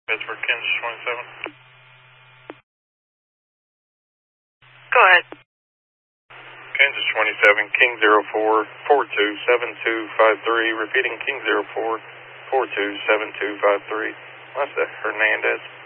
Pittsburgh, Kansas 27. Go ahead. Kansas 27, King 04, 427253. Repeating King 04, 427253. That's Hernandez.